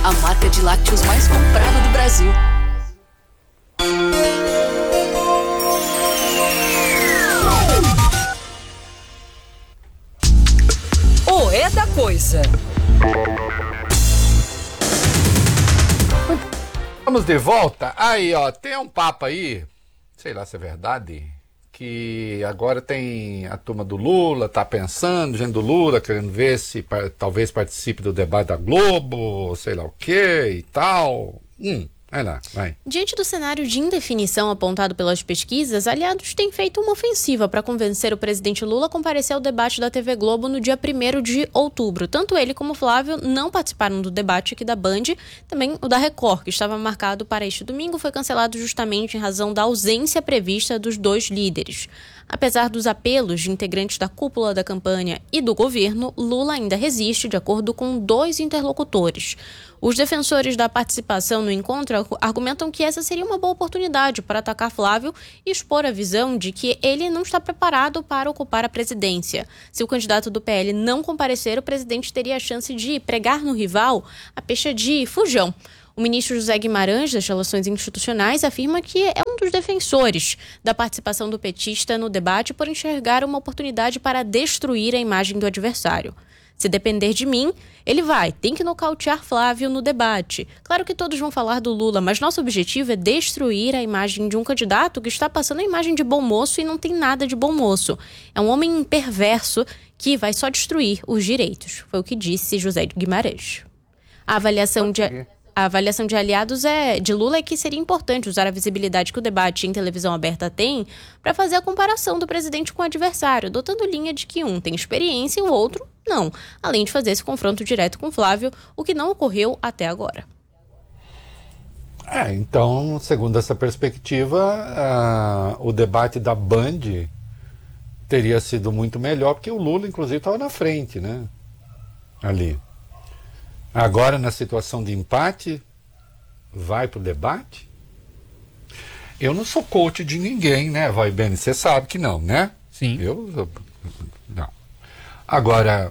a marca de lácteos mais comprada do Brasil. O É da Coisa. Vamos de volta. Aí, ó, tem um papo aí, sei lá se é verdade, que agora tem a turma do Lula, tá pensando, gente do Lula, querendo ver se talvez participe do debate da Globo, sei lá o que e tal. Vai lá, vai. Diante do cenário de indefinição apontado pelas pesquisas, aliados têm feito uma ofensiva para convencer o presidente Lula a comparecer ao debate da TV Globo no dia 1º de outubro. Tanto ele como Flávio não participaram do debate aqui da Band, também o da Record, que estava marcado para este domingo, foi cancelado justamente em razão da ausência prevista dos dois líderes. Apesar dos apelos de integrantes da cúpula da campanha e do governo, Lula ainda resiste, de acordo com 2 interlocutores. Os defensores da participação no encontro argumentam que essa seria uma boa oportunidade para atacar Flávio e expor a visão de que ele não está preparado para ocupar a presidência. Se o candidato do PL não comparecer, o presidente teria a chance de pregar no rival a pecha de fujão. O ministro José Guimarães, das Relações Institucionais, afirma que é um dos defensores da participação do petista no debate por enxergar uma oportunidade para destruir a imagem do adversário. Se depender de mim, ele tem que nocautear Flávio no debate. Claro que todos vão falar do Lula, mas nosso objetivo é destruir a imagem de um candidato que está passando a imagem de bom moço e não tem nada de bom moço. É um homem perverso que vai só destruir os direitos, foi o que disse José Guimarães. A avaliação de aliados de Lula é que seria importante usar a visibilidade que o debate em televisão aberta tem para fazer a comparação do presidente com o adversário, adotando linha de que um tem experiência e o outro não, além de fazer esse confronto direto com Flávio, o que não ocorreu até agora. Então, segundo essa perspectiva, o debate da Band teria sido muito melhor, porque o Lula, inclusive, estava na frente, né? Ali. Agora, na situação de empate, vai pro debate? Eu não sou coach de ninguém, né, Vai Bene? Você sabe que não, né? Sim. Eu não. Agora,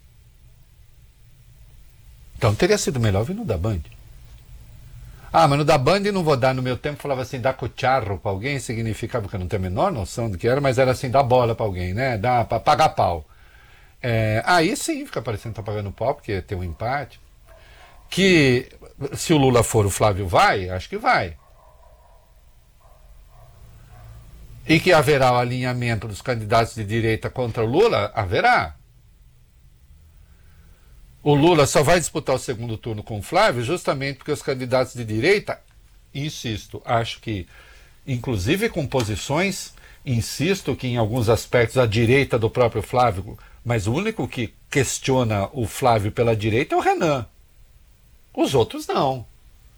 então teria sido melhor vir no da Band. Mas no da Band não vou dar, no meu tempo falava assim, dar cucharro pra alguém, significava que eu não tenho a menor noção do que era, mas era assim, dar bola pra alguém, né? Dar pra pagar pau. Aí sim, fica parecendo que tá pagando pau, porque tem um empate. Que se o Lula for, o Flávio vai? Acho que vai. E que haverá o alinhamento dos candidatos de direita contra o Lula? Haverá. O Lula só vai disputar o segundo turno com o Flávio justamente porque os candidatos de direita, insisto, acho que, inclusive com posições, insisto que em alguns aspectos a direita do próprio Flávio, mas o único que questiona o Flávio pela direita é o Renan. Os outros não.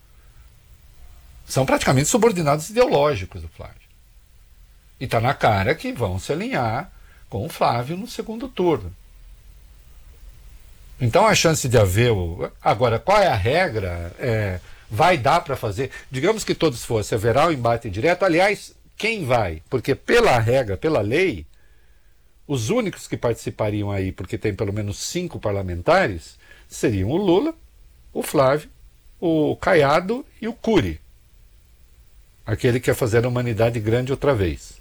São praticamente subordinados ideológicos do Flávio. E está na cara que vão se alinhar com o Flávio no segundo turno. Então a chance de haver Agora, qual é a regra? Vai dar para fazer? Digamos que todos fossem, haverá o embate direto. Aliás, quem vai? Porque pela regra, pela lei, os únicos que participariam aí, porque tem pelo menos 5 parlamentares, seriam o Lula, o Flávio, o Caiado e o Cury. Aquele que quer fazer a humanidade grande outra vez.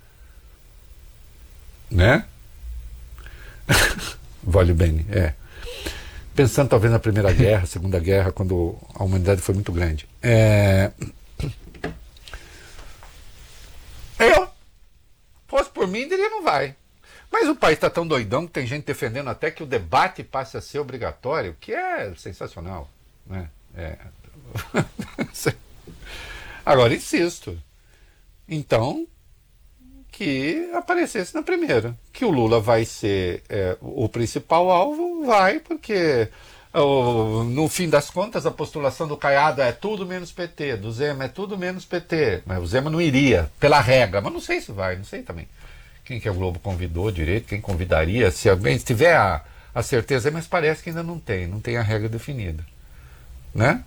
Né? Vale bem, Pensando talvez na Primeira Guerra, Segunda Guerra, quando a humanidade foi muito grande. Fosse por mim, diria não vai. Mas o país está tão doidão que tem gente defendendo até que o debate passe a ser obrigatório, que é sensacional. Né? Agora, insisto. Então, que aparecesse na primeira. Que o Lula vai ser o principal alvo, vai, porque no fim das contas a postulação do Caiado é tudo menos PT, do Zema é tudo menos PT. Mas o Zema não iria, pela regra, mas não sei se vai, não sei também. Quem que a Globo convidou direito, quem convidaria, se alguém tiver a certeza, mas parece que ainda não tem a regra definida. Né?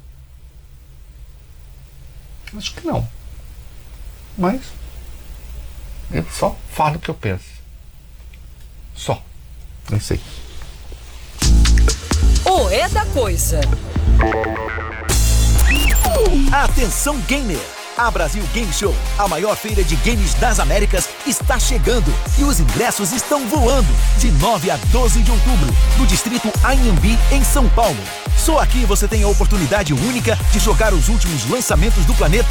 Acho que não. Mas eu só falo o que eu penso. Só. Nem sei. O É da Coisa. Atenção gamer! A Brasil Game Show, a maior feira de games das Américas, está chegando e os ingressos estão voando. De 9 a 12 de outubro, no distrito Anhembi, em São Paulo. Só aqui você tem a oportunidade única de jogar os últimos lançamentos do planeta